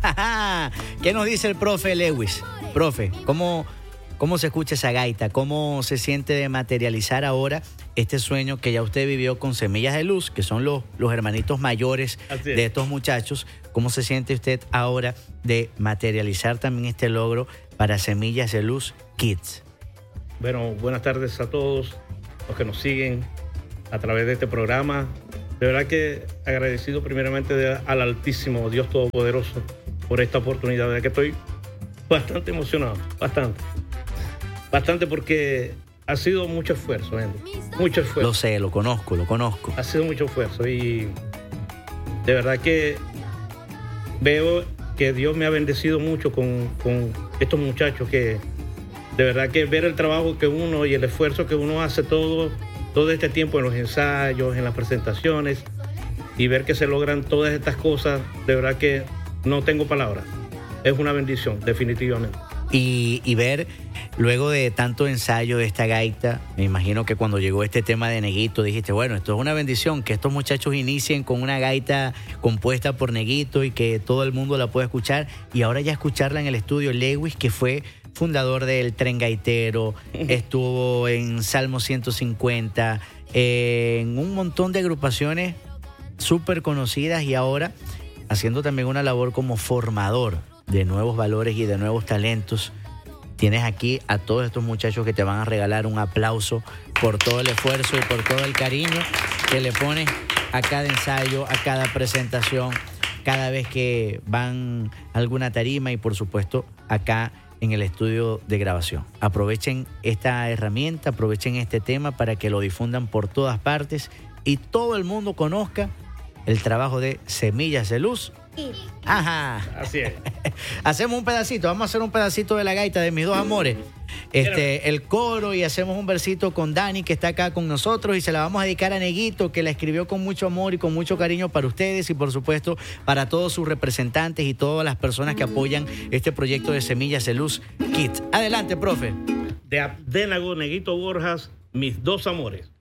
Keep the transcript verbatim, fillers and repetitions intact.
¿Qué nos dice el profe Lewis? Profe, ¿cómo, cómo se escucha esa gaita? ¿Cómo se siente de materializar ahora este sueño que ya usted vivió con Semillas de Luz, que son los, los hermanitos mayores de estos muchachos? ¿Cómo se siente usted ahora de materializar también este logro para Semillas de Luz Kids? Bueno, buenas tardes a todos los que nos siguen a través de este programa. De verdad que agradecido primeramente de, al Altísimo Dios Todopoderoso por esta oportunidad. De verdad que estoy bastante emocionado, bastante. Bastante porque ha sido mucho esfuerzo, Henry. Mucho esfuerzo. Lo sé, lo conozco, lo conozco. Ha sido mucho esfuerzo y de verdad que veo que Dios me ha bendecido mucho con, con estos muchachos, que de verdad que ver el trabajo que uno y el esfuerzo que uno hace todo, todo este tiempo en los ensayos, en las presentaciones, y ver que se logran todas estas cosas, de verdad que no tengo palabras. Es una bendición, definitivamente. Y, y ver, luego de tanto ensayo de esta gaita, me imagino que cuando llegó este tema de Neguito, dijiste, bueno, esto es una bendición, que estos muchachos inicien con una gaita compuesta por Neguito y que todo el mundo la pueda escuchar, y ahora ya escucharla en el estudio. Lewis, que fue fundador del Tren Gaitero, estuvo en Salmo ciento cincuenta, eh, en un montón de agrupaciones súper conocidas, y ahora haciendo también una labor como formador de nuevos valores y de nuevos talentos. Tienes aquí a todos estos muchachos que te van a regalar un aplauso por todo el esfuerzo y por todo el cariño que le pones a cada ensayo, a cada presentación, cada vez que van a alguna tarima, y por supuesto acá en el estudio de grabación. Aprovechen esta herramienta, aprovechen este tema para que lo difundan por todas partes y todo el mundo conozca el trabajo de Semillas de Luz. Ajá. Así es. Hacemos un pedacito, vamos a hacer un pedacito de la gaita de Mis Dos Amores. Este, el coro, y hacemos un versito con Dani, que está acá con nosotros, y se la vamos a dedicar a Neguito, que la escribió con mucho amor y con mucho cariño para ustedes, y por supuesto para todos sus representantes y todas las personas que apoyan este proyecto de Semillas de Luz Kids. Adelante, profe. De Abdenago, Neguito Borjas, Mis Dos Amores.